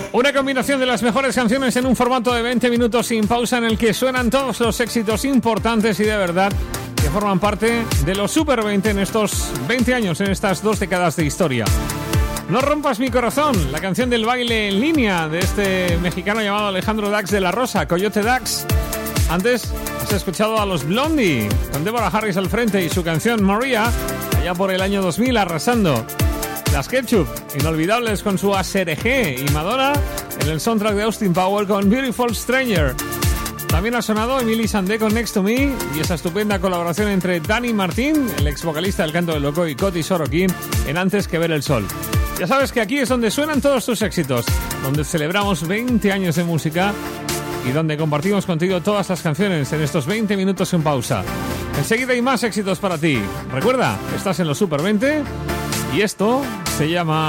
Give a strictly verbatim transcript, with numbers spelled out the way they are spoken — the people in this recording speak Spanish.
Una combinación de las mejores canciones en un formato de veinte minutos sin pausa en el que suenan todos los éxitos importantes y de verdad que forman parte de los Super veinte en estos veinte años, en estas dos décadas de historia. No rompas mi corazón, la canción del baile en línea de este mexicano llamado Alejandro Dax de la Rosa, Coyote Dax. Antes has escuchado a los Blondie, con Deborah Harris al frente y su canción Maria, allá por el año dos mil, arrasando. Las Ketchup, inolvidables con su A S R G, y Madonna en el soundtrack de Austin Powers con Beautiful Stranger. También ha sonado Emily Sandé con Next to Me y esa estupenda colaboración entre Dani Martín, el ex vocalista del Canto del Loco, y Coti Sorokin en Antes que ver el sol. Ya sabes que aquí es donde suenan todos tus éxitos, donde celebramos veinte años de música y donde compartimos contigo todas las canciones en estos veinte minutos en pausa. Enseguida hay más éxitos para ti. Recuerda, estás en los Super veinte y esto se llama